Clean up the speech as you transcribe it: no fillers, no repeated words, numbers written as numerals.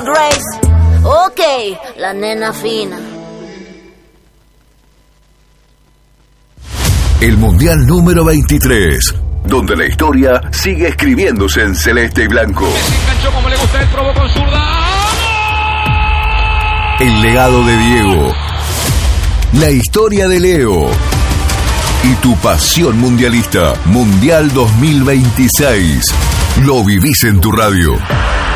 Grace. Ok, la nena fina. El Mundial número 23, donde la historia sigue escribiéndose en celeste y blanco. Se enganchó como le gusta, él probó con zurda. El legado de Diego, la historia de Leo y tu pasión mundialista. Mundial 2026. Lo vivís en tu radio.